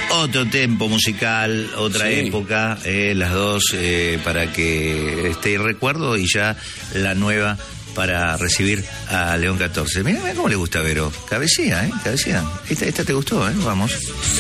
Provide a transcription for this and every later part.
Otro tempo musical, otra época, las dos para que esté el recuerdo y ya la nueva para recibir a León 14. Mira cómo le gusta a Vero. Cabecea, cabecea. Esta te gustó, vamos.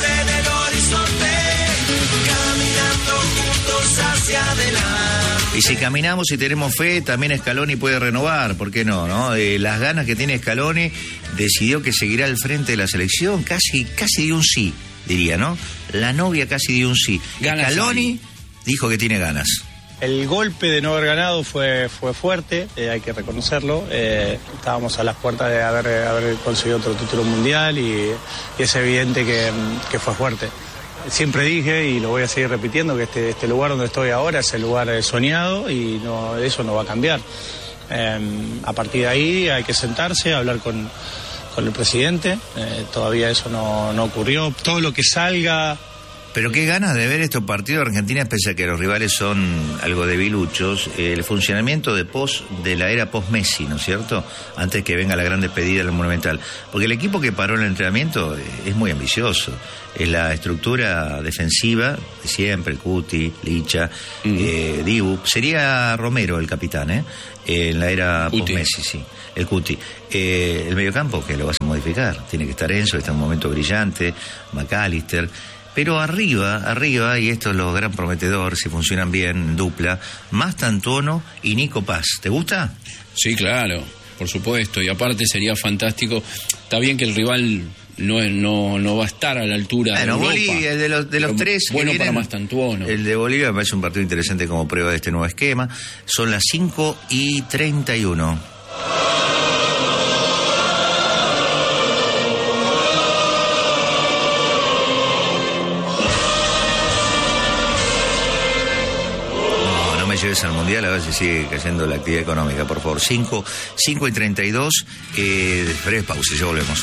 Y si caminamos y tenemos fe, también Scaloni puede renovar, ¿por qué no? Las ganas que tiene Scaloni, decidió que seguirá al frente de la selección, casi dio un sí, diría, ¿no? La novia casi dio un sí. Scaloni dijo que tiene ganas. El golpe de no haber ganado fue fuerte, hay que reconocerlo. Estábamos a las puertas de haber conseguido otro título mundial y es evidente que fue fuerte. Siempre dije, y lo voy a seguir repitiendo, que este lugar donde estoy ahora es el lugar soñado y eso no va a cambiar. A partir de ahí hay que sentarse, hablar con el presidente. Todavía eso no ocurrió. Todo lo que salga... Pero qué ganas de ver estos partidos de Argentina, pese a que los rivales son algo debiluchos, el funcionamiento de la era post-Messi, ¿no es cierto? Antes que venga la gran despedida del Monumental. Porque el equipo que paró el entrenamiento es muy ambicioso. Es la estructura defensiva de siempre, el Cuti, Licha, Dibu. Sería Romero el capitán, en la era post-Messi, sí. El Cuti. El mediocampo, que lo vas a modificar. Tiene que estar Enzo, está en un momento brillante, McAllister. Pero arriba, y esto es lo gran prometedor, si funcionan bien, en dupla, Mastantuono y Nico Paz. ¿Te gusta? Sí, claro, por supuesto. Y aparte sería fantástico. Está bien que el rival no va a estar a la altura de Europa. Bolivia, de los tres bueno que vienen, para Mastantuono. El de Bolivia me parece un partido interesante como prueba de este nuevo esquema. Son las 5:31. Lleves al Mundial, a ver si sigue cayendo la actividad económica, por favor. 5:32, breve pausa, ya volvemos.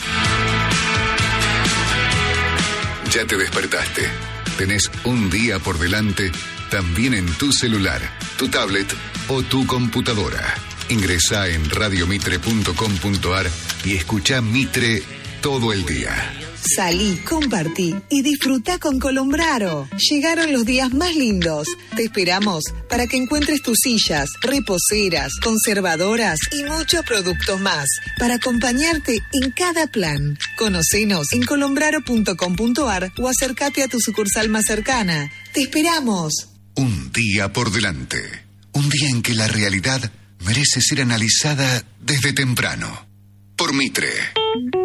Ya te despertaste. Tenés un día por delante, también en tu celular, tu tablet o tu computadora. Ingresá en radiomitre.com.ar y escuchá Mitre todo el día. Salí, compartí y disfrutá con Colombraro. Llegaron los días más lindos. Te esperamos para que encuentres tus sillas, reposeras, conservadoras y muchos productos más para acompañarte en cada plan. Conocenos en colombraro.com.ar o acércate a tu sucursal más cercana. ¡Te esperamos! Un día por delante. Un día en que la realidad merece ser analizada desde temprano. Por Mitre.